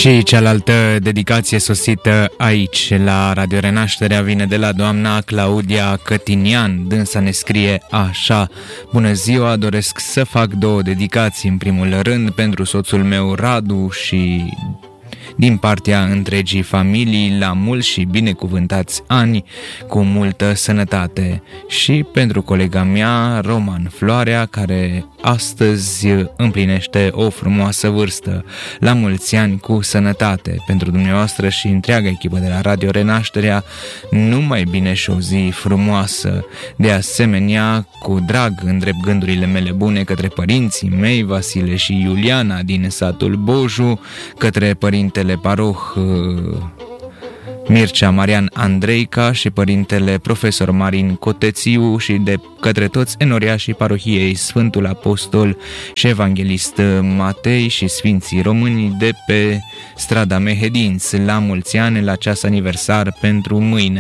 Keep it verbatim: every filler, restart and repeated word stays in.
Și cealaltă dedicație sosită aici, la Radio Renașterea, vine de la doamna Claudia Cătinian. Dânsa ne scrie așa: bună ziua, doresc să fac două dedicații. În primul rând pentru soțul meu Radu și din partea întregii familii, la mulți și binecuvântați ani, cu multă sănătate. Și pentru colega mea, Roman Floarea, care astăzi împlinește o frumoasă vârstă. La mulți ani cu sănătate. Pentru dumneavoastră și întreaga echipă de la Radio Renașterea, numai bine și o zi frumoasă. De asemenea, cu drag îndrept gândurile mele bune către părinții mei, Vasile și Iuliana din satul Boju, către părintele paroh Mircea Marian Andreica și părintele profesor Marin Cotețiu și de către toți enoriașii parohiei Sfântul Apostol și Evanghelist Matei și Sfinții Români de pe strada Mehedinți. La mulți ani, la ceas aniversar pentru mâine.